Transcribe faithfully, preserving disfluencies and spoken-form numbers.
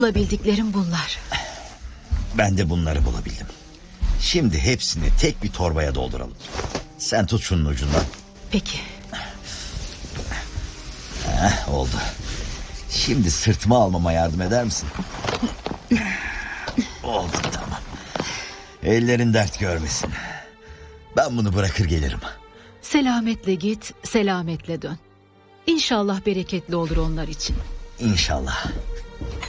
Bulabildiklerim bunlar. Ben de bunları bulabildim. Şimdi hepsini tek bir torbaya dolduralım. Sen tut şunun ucundan. Peki. Heh, oldu. Şimdi sırtıma almama yardım eder misin? Oldu, tamam. Ellerin dert görmesin. Ben bunu bırakır gelirim. Selametle git, selametle dön. İnşallah bereketli olur onlar için. İnşallah.